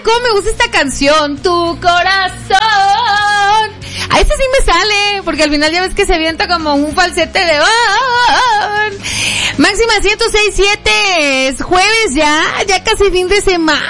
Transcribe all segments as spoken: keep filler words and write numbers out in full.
cómo me gusta esta canción. Tu corazón. A este sí me sale, porque al final ya ves que se avienta como un falsete de... Máxima ciento seis punto siete. Es jueves ya, ya casi fin de semana.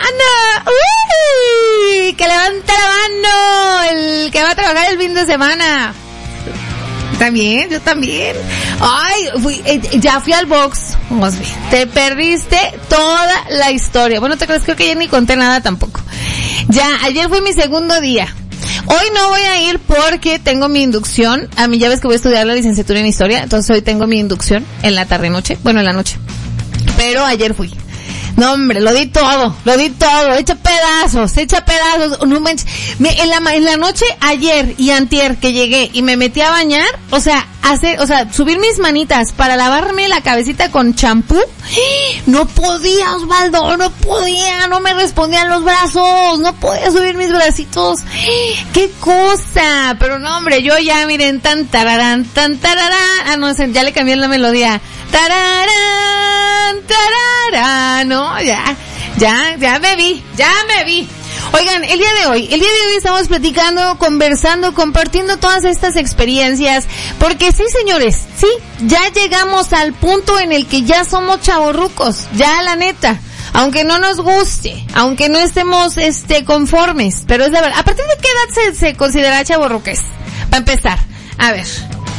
Uy, que levanta la mano el que va a trabajar el fin de semana. También, yo también. Ay, fui, eh, ya fui al box. Osby, te perdiste toda la historia. Bueno, te crees, creo que ya ni conté nada tampoco. Ya, ayer fue mi segundo día. Hoy no voy a ir porque tengo mi inducción. A mí ya ves que voy a estudiar la licenciatura en historia, entonces hoy tengo mi inducción en la tarde-noche. Bueno, en la noche. Pero ayer fui. No, hombre, lo di todo, lo di todo, echa pedazos, echa pedazos, no manches. Me, en la, en la noche, ayer y antier que llegué y me metí a bañar, o sea, hacer, o sea, subir mis manitas para lavarme la cabecita con champú, no podía, Osvaldo, no podía, no me respondían los brazos, no podía subir mis bracitos, qué cosa, pero no, hombre, yo ya, miren, tan tararán, tan tararán, ah, no sé, ya le cambié la melodía, tararán, tararán, no, ya, ya, ya me vi, ya me vi. Oigan, el día de hoy, el día de hoy estamos platicando, conversando, compartiendo todas estas experiencias, porque sí, señores, sí, ya llegamos al punto en el que ya somos chavorrucos, ya la neta, aunque no nos guste, aunque no estemos, este, conformes, pero es la verdad. ¿A partir de qué edad se, se considera chavorruques? Para empezar, a ver.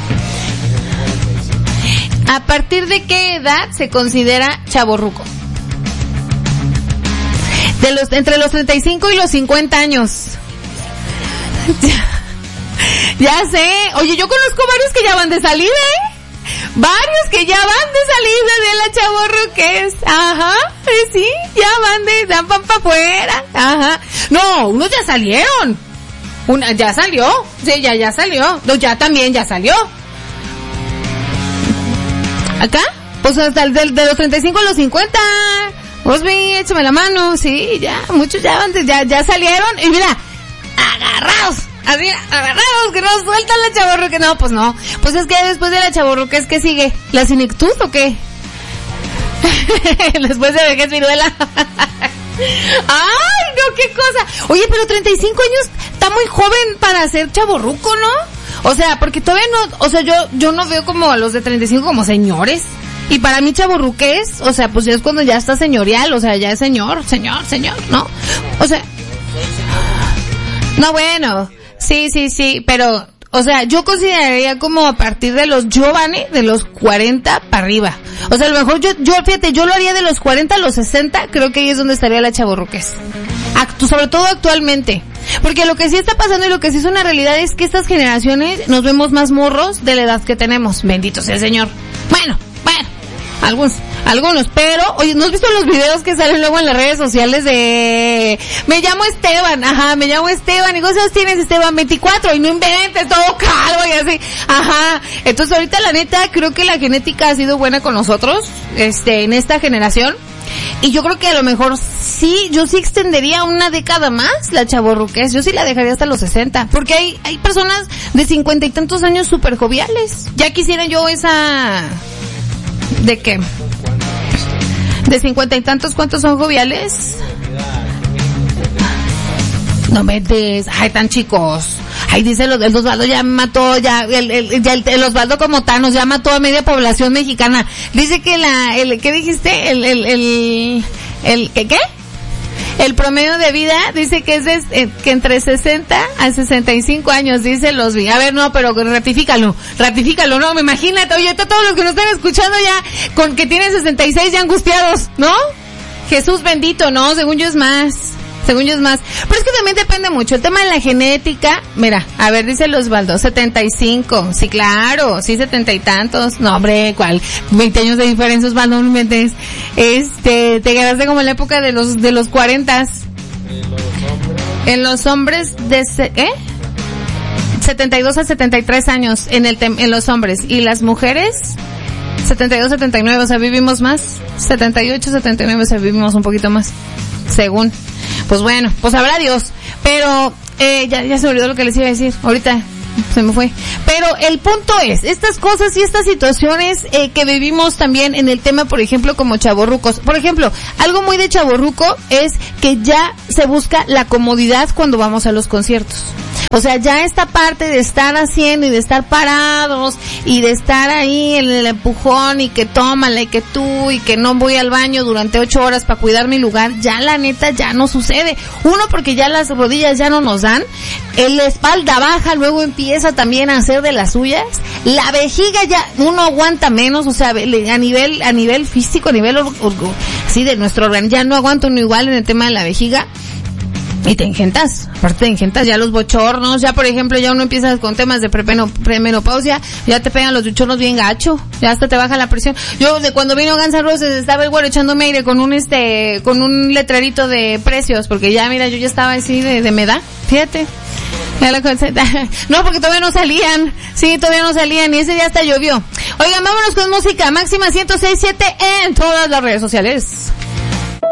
¿A partir de qué edad se considera chavorruco? De los, entre los treinta y cinco y los cincuenta años. Ya, ya sé. Oye, yo conozco varios que ya van de salida, ¿eh? Varios que ya van de salida de la chavorruquez. Ajá, eh, sí, ya van de, dan pan pa' afuera. Ajá. No, unos ya salieron. Una, ya salió. Sí, ya, ya salió. No, ya también, ya salió. ¿Acá? Pues hasta el de, de los treinta y cinco a los cincuenta. Osby, échame la mano. Sí, ya, muchos ya van, ya, ya salieron. Y mira, agarrados, así, agarrados, que no sueltan la chavorruca. No, pues no. Pues es que después de la chavorruca, ¿es que sigue? ¿La senectud o qué? Después de vejez viruela. Ay, no, qué cosa. Oye, pero treinta y cinco años está muy joven para ser chavorruco, ¿no? O sea, porque todavía no, o sea, yo, yo no veo como a los de treinta y cinco como señores. Y para mí chavorruqués, o sea, pues ya es cuando ya está señorial, o sea, ya es señor, señor, señor, ¿no? O sea, no, bueno, sí, sí, sí, pero, o sea, yo consideraría como a partir de los Giovanni, de los cuarenta para arriba. O sea, a lo mejor yo, yo, fíjate, yo lo haría de los cuarenta a los sesenta, creo que ahí es donde estaría la chavorruqués. Actu, sobre todo actualmente. Porque lo que sí está pasando y lo que sí es una realidad es que estas generaciones nos vemos más morros de la edad que tenemos. Bendito sea el Señor. Bueno, bueno. Algunos, algunos, pero, oye, ¿no has visto los videos que salen luego en las redes sociales de, me llamo Esteban, ajá, me llamo Esteban, y cosas tienes, Esteban, veinticuatro, y no inventes, todo calvo y así, ajá. Entonces ahorita la neta, creo que la genética ha sido buena con nosotros, este, en esta generación, y yo creo que a lo mejor sí, yo sí extendería una década más la chavorruquez, yo sí la dejaría hasta los sesenta, porque hay, hay personas de cincuenta y tantos años súper joviales, ya quisiera yo esa... ¿De qué? ¿De cincuenta y tantos cuántos son joviales? No me des, ay, tan chicos. Ay, dice el, el Osvaldo ya mató, ya, el, el, ya el, el Osvaldo como Thanos ya mató a media población mexicana. Dice que la, el, ¿qué dijiste? El, el, el, el, ¿qué, qué? El promedio de vida dice que es de, eh, que entre sesenta a sesenta y cinco años, dice los vi. A ver, no, pero ratifícalo, ratifícalo, no, me imagínate, oye, todos los que nos están escuchando ya, con que tienen sesenta y seis ya angustiados, ¿no? Jesús bendito, no, según yo es más. Según yo es más. Pero es que también depende mucho. El tema de la genética, mira, a ver, dice el Osvaldo, setenta y cinco. Sí, claro, sí, setenta y tantos. No, hombre, ¿cuál? veinte años de diferencia, Osvaldo, no me metes. Este, te quedaste como en la época de los, de los cuarentas. En los hombres de, ¿eh? setenta y dos a setenta y tres años en el tem- en los hombres. Y las mujeres, setenta y dos a setenta y nueve, o sea, vivimos más. setenta y ocho a setenta y nueve, o sea, vivimos un poquito más. Según. Pues bueno, pues habrá Dios. Pero, eh, ya, ya se me olvidó lo que les iba a decir. Ahorita, se me fue. Pero el punto es, estas cosas y estas situaciones eh, que vivimos también en el tema, por ejemplo, como chavorrucos. Por ejemplo, algo muy de chavorruco es que ya se busca la comodidad cuando vamos a los conciertos. O sea, ya esta parte de estar haciendo y de estar parados y de estar ahí en el empujón y que tómala y que tú y que no voy al baño durante ocho horas para cuidar mi lugar, ya la neta ya no sucede. Uno, porque ya las rodillas ya no nos dan, la espalda baja, luego empieza también a hacer de las suyas, la vejiga ya uno aguanta menos, o sea, a nivel a nivel físico, a nivel sí de nuestro organismo, ya no aguanto uno igual en el tema de la vejiga. Y te engentas, aparte te engentas ya los bochornos, ya por ejemplo ya uno empieza con temas de premenopausia, ya te pegan los bochornos bien gacho, ya hasta te baja la presión. Yo de cuando vino Guns N' Roses estaba el güero echándome aire con un este, con un letrerito de precios, porque ya mira yo ya estaba así de, de me da, fíjate. Ya la no, porque todavía no salían, sí, todavía no salían y ese día hasta llovió. Oigan, vámonos con música, Máxima ciento seis punto siete en todas las redes sociales.